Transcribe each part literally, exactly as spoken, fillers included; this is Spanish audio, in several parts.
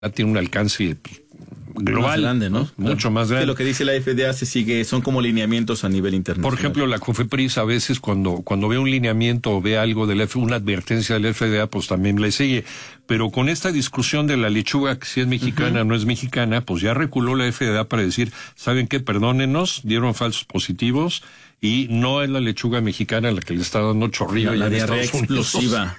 tiene un alcance global, más grande, ¿no? ¿no? Mucho claro. más grande. Sí, lo que dice la F D A se sigue, son como lineamientos a nivel internacional. Por ejemplo, la COFEPRIS a veces cuando cuando ve un lineamiento o ve algo de la F, una advertencia de la F D A, pues también le sigue. Pero con esta discusión de la lechuga, que si es mexicana o uh-huh. no es mexicana, pues ya reculó la F D A para decir, ¿saben qué? Perdónenos, dieron falsos positivos y no es la lechuga mexicana la que le está dando chorrillo. La, la ya diarrea explosiva.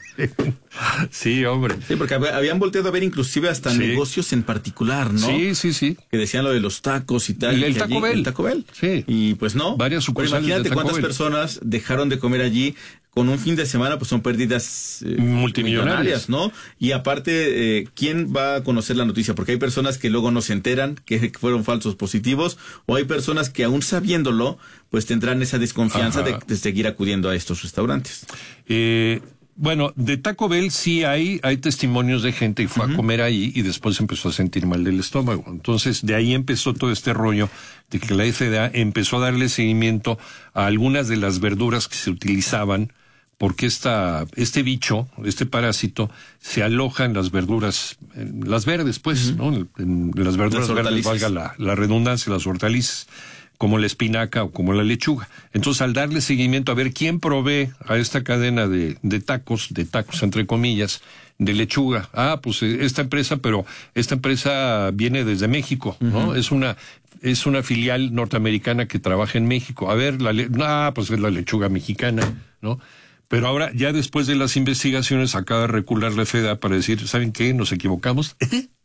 Sí, hombre. Sí, porque habían volteado a ver inclusive hasta sí. negocios en particular, ¿no? Sí, sí, sí. Que decían lo de los tacos y tal. El, el Taco allí, Bell. El Taco Bell. Sí. Y pues no. Varias sucursales. Imagínate de Taco cuántas Bell. personas dejaron de comer allí con un fin de semana, pues son pérdidas eh, multimillonarias, ¿no? Y aparte, eh, ¿quién va a conocer la noticia? Porque hay personas que luego no se enteran que fueron falsos positivos, o hay personas que aún sabiéndolo, pues tendrán esa desconfianza de, de seguir acudiendo a estos restaurantes. Eh... Bueno, de Taco Bell sí hay, hay testimonios de gente que fue uh-huh. a comer ahí y después empezó a sentir mal del estómago. Entonces, de ahí empezó todo este rollo de que la F D A empezó a darle seguimiento a algunas de las verduras que se utilizaban, porque esta, este bicho, este parásito, se aloja en las verduras, en las verdes, pues, uh-huh. ¿no? En, en las verduras las verdes, valga la, la redundancia, las hortalizas, como la espinaca o como la lechuga. Entonces, al darle seguimiento a ver quién provee a esta cadena de, de tacos, de tacos entre comillas, de lechuga. Ah, pues esta empresa, pero esta empresa viene desde México, ¿no? Uh-huh. Es una es una filial norteamericana que trabaja en México. A ver, la le- ah, pues es la lechuga mexicana, ¿no? Pero ahora, ya después de las investigaciones, acaba de recular la F D A para decir, ¿saben qué? Nos equivocamos.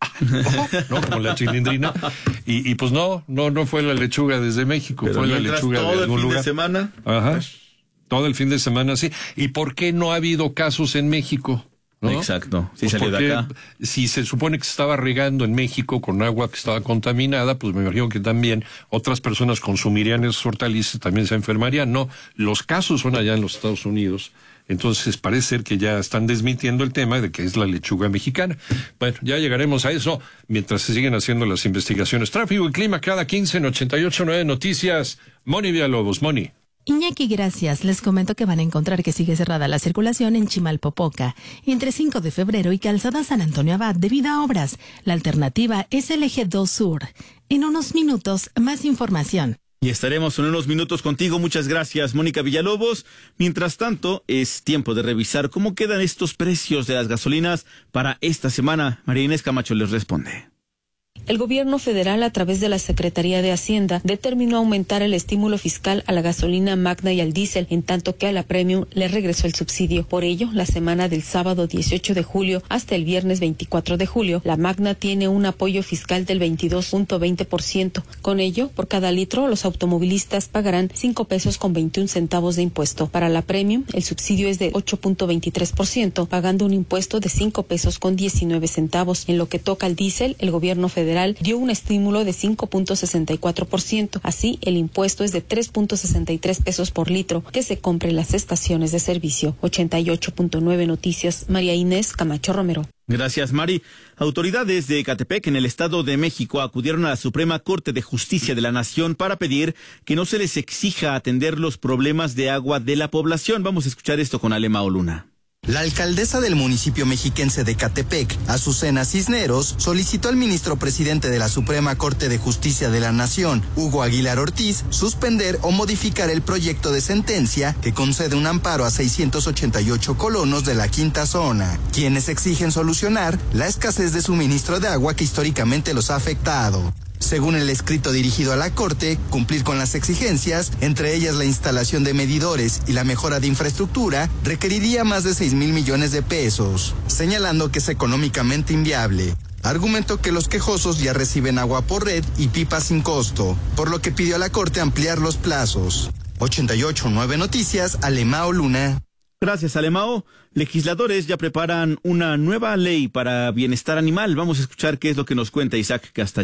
¿No? Como la chilindrina. Y, y pues no, no, no fue la lechuga desde México, pero fue la lechuga todo de algún el fin lugar. de semana. Ajá. Pues... todo el fin de semana, sí. ¿Y por qué no ha habido casos en México? ¿No? Exacto. Sí, pues salió de acá. Si se supone que se estaba regando en México con agua que estaba contaminada, pues me imagino que también otras personas consumirían esos hortalizas, también se enfermarían. No, los casos son allá en los Estados Unidos. Entonces parece ser que ya están desmintiendo el tema de que es la lechuga mexicana. Bueno, ya llegaremos a eso mientras se siguen haciendo las investigaciones. Tráfico y clima cada quince en ochenta y ocho punto nueve Noticias. Moni Villalobos, Moni. Iñaki, gracias. Les comento que van a encontrar que sigue cerrada la circulación en Chimalpopoca, entre cinco de febrero y Calzada San Antonio Abad debido a obras. La alternativa es el eje dos Sur. En unos minutos, más información. Y estaremos en unos minutos contigo. Muchas gracias, Mónica Villalobos. Mientras tanto, es tiempo de revisar cómo quedan estos precios de las gasolinas para esta semana. María Inés Camacho les responde. El gobierno federal, a través de la Secretaría de Hacienda, determinó aumentar el estímulo fiscal a la gasolina Magna y al diésel, en tanto que a la Premium le regresó el subsidio. Por ello, la semana del sábado dieciocho de julio hasta el viernes veinticuatro de julio, la Magna tiene un apoyo fiscal del veintidós punto veinte por ciento. Con ello, por cada litro, los automovilistas pagarán cinco pesos con veintiún centavos de impuesto. Para la Premium, el subsidio es de ocho punto veintitrés por ciento, pagando un impuesto de cinco pesos con diecinueve centavos. En lo que toca al diésel, el gobierno federal dio un estímulo de cinco punto sesenta y cuatro por ciento. Así, el impuesto es de tres punto sesenta y tres pesos por litro que se compre en las estaciones de servicio. ochenta y ocho punto nueve Noticias, María Inés Camacho Romero. Gracias, Mari. Autoridades de Ecatepec, en el Estado de México, acudieron a la Suprema Corte de Justicia de la Nación para pedir que no se les exija atender los problemas de agua de la población. Vamos a escuchar esto con Alemao Luna. La alcaldesa del municipio mexiquense de Ecatepec, Azucena Cisneros, solicitó al ministro presidente de la Suprema Corte de Justicia de la Nación, Hugo Aguilar Ortiz, suspender o modificar el proyecto de sentencia que concede un amparo a seiscientos ochenta y ocho colonos de la quinta zona, quienes exigen solucionar la escasez de suministro de agua que históricamente los ha afectado. Según el escrito dirigido a la Corte, cumplir con las exigencias, entre ellas la instalación de medidores y la mejora de infraestructura, requeriría más de seis mil millones de pesos, señalando que es económicamente inviable. Argumentó que los quejosos ya reciben agua por red y pipas sin costo, por lo que pidió a la Corte ampliar los plazos. ochenta y ocho punto nueve Noticias, Alemao Luna. Gracias, Alemao. Legisladores ya preparan una nueva ley para bienestar animal. Vamos a escuchar qué es lo que nos cuenta Isaac Castañeda.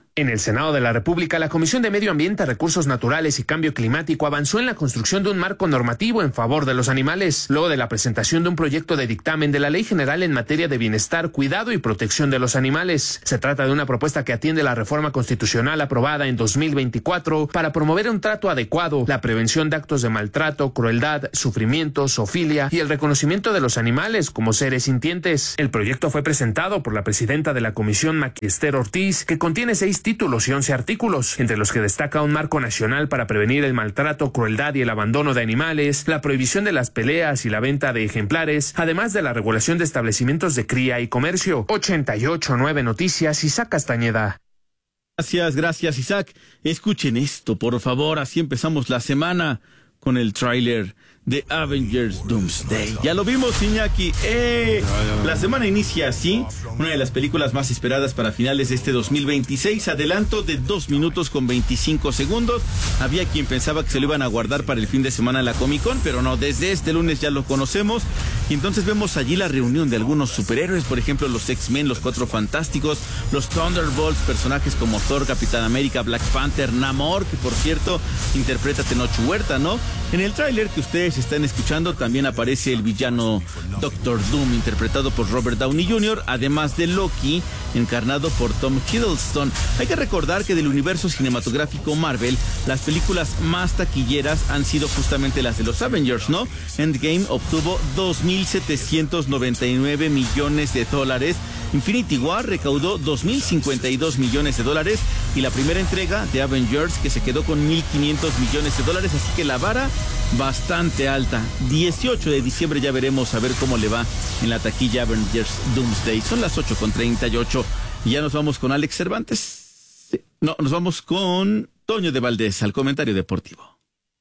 En el Senado de la República, la Comisión de Medio Ambiente, Recursos Naturales y Cambio Climático avanzó en la construcción de un marco normativo en favor de los animales, luego de la presentación de un proyecto de dictamen de la Ley General en materia de bienestar, cuidado y protección de los animales. Se trata de una propuesta que atiende la reforma constitucional aprobada en dos mil veinticuatro para promover un trato adecuado, la prevención de actos de maltrato, crueldad, sufrimiento, zoofilia y el reconocimiento de los animales como seres sintientes. El proyecto fue presentado por la presidenta de la Comisión, Maqui Esther Ortiz, que contiene seis títulos y once artículos, entre los que destaca un marco nacional para prevenir el maltrato, crueldad y el abandono de animales, la prohibición de las peleas y la venta de ejemplares, además de la regulación de establecimientos de cría y comercio. ochenta y ocho punto nueve Noticias, Isaac Castañeda. Gracias, gracias Isaac. Escuchen esto, por favor, así empezamos la semana con el tráiler de Avengers Doomsday. Ya lo vimos, Iñaki. ¡Eh! La semana inicia así, una de las películas más esperadas para finales de este dos mil veintiséis. Adelanto de dos minutos con veinticinco segundos. Había quien pensaba que se lo iban a guardar para el fin de semana en la Comic Con, pero no, desde este lunes ya lo conocemos. Y entonces vemos allí la reunión de algunos superhéroes, por ejemplo, los X-Men, los Cuatro Fantásticos, los Thunderbolts, personajes como Thor, Capitán América, Black Panther, Namor, que por cierto interpreta Tenoch Huerta, ¿no? En el tráiler que ustedes están escuchando también aparece el villano Doctor Doom, interpretado por Robert Downey junior, además de Loki, encarnado por Tom Hiddleston. Hay que recordar que del universo cinematográfico Marvel, las películas más taquilleras han sido justamente las de los Avengers, ¿no? Endgame obtuvo dos mil setecientos noventa y nueve millones de dólares, Infinity War recaudó dos mil cincuenta y dos millones de dólares y la primera entrega de Avengers que se quedó con mil quinientos millones de dólares, así que la vara bastante alta. dieciocho de diciembre ya veremos a ver cómo le va en la taquilla Avengers Doomsday. Son las ocho con treinta y ocho y ya nos vamos con Alex Cervantes. Sí. No, nos vamos con Toño de Valdés al comentario deportivo.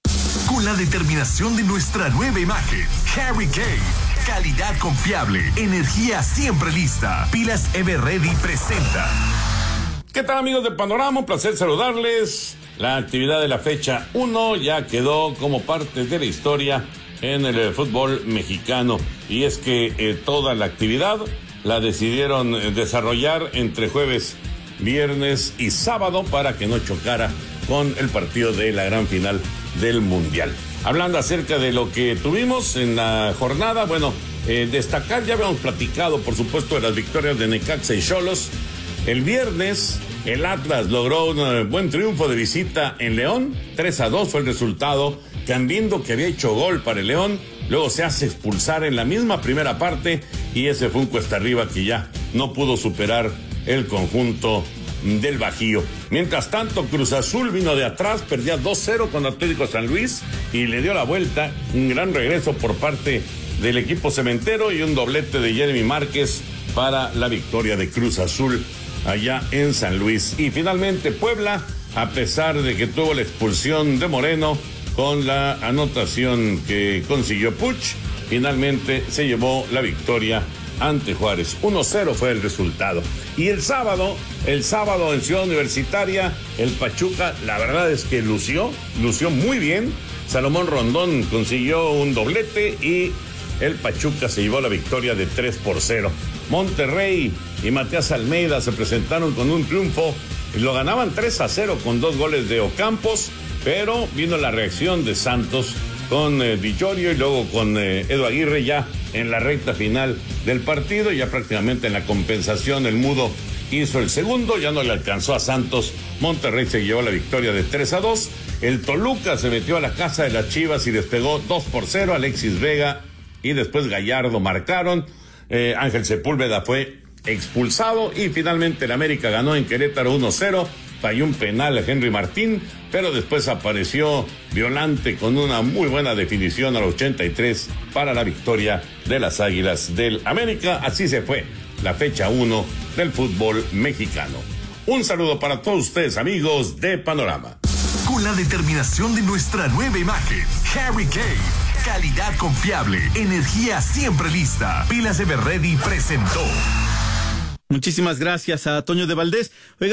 Con la determinación de nuestra nueva imagen, Harry Kane. Calidad confiable, energía siempre lista. Pilas Everready presenta. ¿Qué tal, amigos de Panorama? Un placer saludarles. La actividad de la fecha uno ya quedó como parte de la historia en el eh, fútbol mexicano. Y es que eh, toda la actividad la decidieron eh, desarrollar entre jueves, viernes y sábado para que no chocara con el partido de la gran final del Mundial. Hablando acerca de lo que tuvimos en la jornada, bueno, eh, destacar, ya habíamos platicado, por supuesto, de las victorias de Necaxa y Xolos. El viernes, el Atlas logró un buen triunfo de visita en León. tres a dos fue el resultado. Cambindo, que había hecho gol para el León, luego se hace expulsar en la misma primera parte y ese fue un cuesta arriba que ya no pudo superar el conjunto del Bajío. Mientras tanto, Cruz Azul vino de atrás, perdía dos cero con Atlético San Luis y le dio la vuelta. Un gran regreso por parte del equipo cementero y un doblete de Jeremy Márquez para la victoria de Cruz Azul allá en San Luis. Y finalmente Puebla, a pesar de que tuvo la expulsión de Moreno con la anotación que consiguió Puch, finalmente se llevó la victoria ante Juárez. uno cero fue el resultado. Y el sábado, el sábado en Ciudad Universitaria, el Pachuca, la verdad es que lució, lució muy bien. Salomón Rondón consiguió un doblete y el Pachuca se llevó la victoria de tres por cero. Monterrey y Matías Almeida se presentaron con un triunfo y lo ganaban tres a cero con dos goles de Ocampos, pero vino la reacción de Santos con eh, Di Llorio y luego con eh, Edu Aguirre ya en la recta final del partido, ya prácticamente en la compensación el Mudo hizo el segundo, ya no le alcanzó a Santos. Monterrey se llevó la victoria de tres a dos. El Toluca se metió a la casa de las Chivas y despegó dos por cero. Alexis Vega y después Gallardo marcaron. Eh, Ángel Sepúlveda fue expulsado y finalmente el América ganó en Querétaro uno cero. Falló un penal a Henry Martín, pero después apareció Violante con una muy buena definición al ochenta y tres para la victoria de las Águilas del América. Así se fue la fecha uno del fútbol mexicano. Un saludo para todos ustedes, amigos de Panorama. Con la determinación de nuestra nueva imagen, Harry Kane. Calidad confiable, energía siempre lista. Pilas Everready presentó. Muchísimas gracias a Toño de Valdés. Oigan,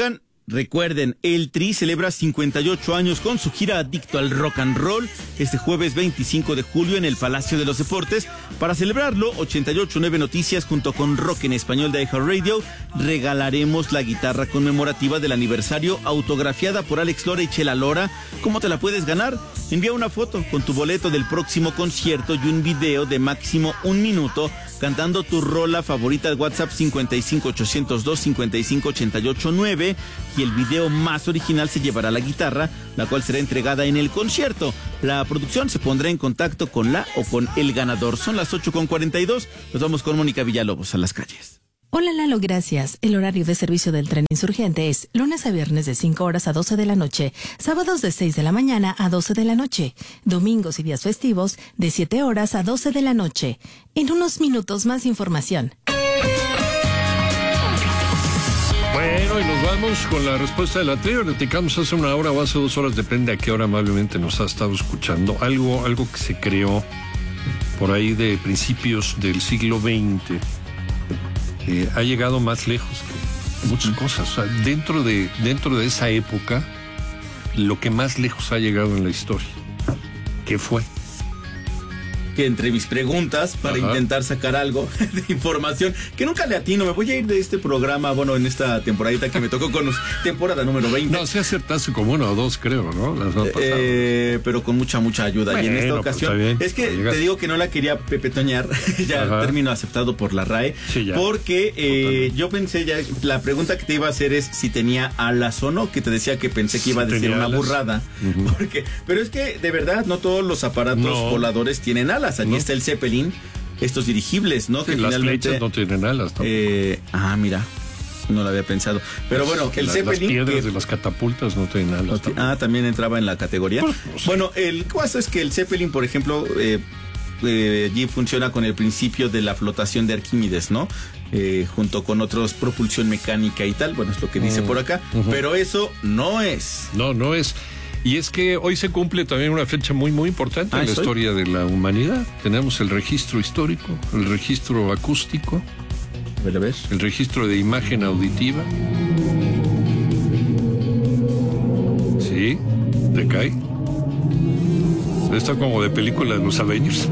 Recuerden, el Tri celebra cincuenta y ocho años con su gira Adicto al Rock and Roll este jueves veinticinco de julio en el Palacio de los Deportes. Para celebrarlo, ochenta y ocho punto nueve Noticias junto con Rock en Español de iHeartRadio regalaremos la guitarra conmemorativa del aniversario autografiada por Alex Lora y Chela Lora. ¿Cómo te la puedes ganar? Envía una foto con tu boleto del próximo concierto y un video de máximo un minuto cantando tu rola favorita al WhatsApp cincuenta y cinco ochocientos dos cincuenta y cinco ochenta y ocho nueve, y el video más original se llevará la guitarra, la cual será entregada en el concierto. La producción se pondrá en contacto con la o con el ganador. Son las ocho con cuarenta y dos. Nos vamos con Mónica Villalobos a las calles. Hola Lalo, gracias. El horario de servicio del tren insurgente es lunes a viernes de cinco horas a doce de la noche, sábados de seis de la mañana a doce de la noche, domingos y días festivos de siete horas a doce de la noche. En unos minutos más información. Bueno, y nos vamos con la respuesta de la tribu. Platicamos hace una hora o hace dos horas, depende a qué hora amablemente nos ha estado escuchando. Algo, algo que se creó por ahí de principios del siglo veinte. Eh, ha llegado más lejos que muchas cosas. O sea, dentro de, dentro de esa época, lo que más lejos ha llegado en la historia, ¿qué fue? Que entre mis preguntas para Ajá. intentar sacar algo de información que nunca le atino, me voy a ir de este programa, bueno, en esta temporadita que me tocó con temporada número veinte. No, se acertaste como uno o dos, creo, ¿no? Las dos eh, pero con mucha, mucha ayuda. Bueno, y en esta ocasión, pues es que te digo que no la quería pepetoñar, ya Ajá. término aceptado por la R A E, sí, ya. porque eh, yo pensé ya, la pregunta que te iba a hacer es si tenía alas o no, que te decía que pensé que iba a decir una alas. burrada, uh-huh. porque, pero es que de verdad no todos los aparatos no. voladores tienen alas. Allí no. está el Zeppelin, estos dirigibles, ¿no? Sí, que las flechas no tienen alas tampoco. Eh, ah, mira, no lo había pensado. Pero las, bueno, el la, Zeppelin... Las piedras que, de las catapultas no tienen alas. No, ah, también entraba en la categoría. Pues, no sé. Bueno, el caso es que el Zeppelin, por ejemplo, eh, eh, allí funciona con el principio de la flotación de Arquímedes, ¿no? Eh, junto con otros, propulsión mecánica y tal. Bueno, es lo que dice mm, por acá. Uh-huh. Pero eso no es. No, no es... Y es que hoy se cumple también una fecha muy, muy importante ah, en la ¿soy? historia de la humanidad. Tenemos el registro histórico, el registro acústico, ¿lo ves? El registro de imagen auditiva. Sí, decae. Esto como de película de los Avengers.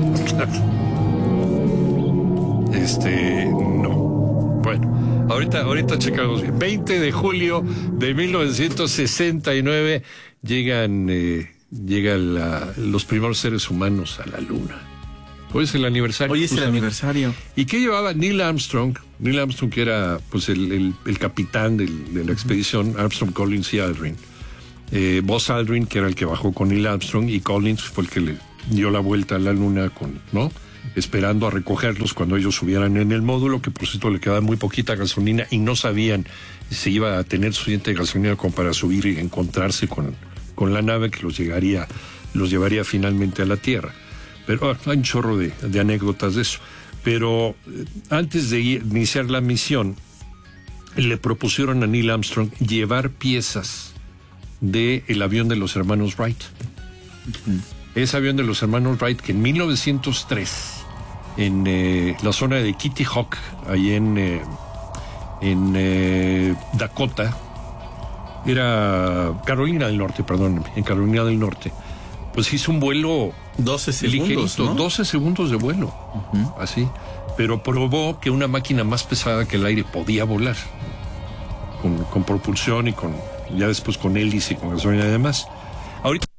Este, no. Bueno, ahorita, ahorita checamos bien. veinte de julio de mil novecientos sesenta y nueve... Llegan, eh, llegan la, los primeros seres humanos a la Luna. Hoy es el aniversario. Hoy es el aniversario. ¿Y qué llevaba Neil Armstrong? Neil Armstrong, que era pues el, el, el capitán del, de la expedición, Armstrong, Collins y Aldrin. Eh, Buzz Aldrin, que era el que bajó con Neil Armstrong, y Collins fue el que le dio la vuelta a la Luna, con, ¿no? esperando a recogerlos cuando ellos subieran en el módulo, que por cierto le quedaba muy poquita gasolina y no sabían si iba a tener suficiente gasolina como para subir y encontrarse con... con la nave que los llegaría, los llevaría finalmente a la Tierra. Pero oh, hay un chorro de, de anécdotas de eso. Pero eh, antes de iniciar la misión, le propusieron a Neil Armstrong llevar piezas del avión de los hermanos Wright. Uh-huh. Ese avión de los hermanos Wright que en mil novecientos tres, en eh, la zona de Kitty Hawk, ahí en, eh, en eh, Dakota, era Carolina del Norte, perdón, en Carolina del Norte, pues hizo un vuelo doce segundos, ¿no? doce segundos de vuelo, uh-huh. así, pero probó que una máquina más pesada que el aire podía volar, con, con propulsión y con, ya después con hélice y con gasolina y demás. Ahorita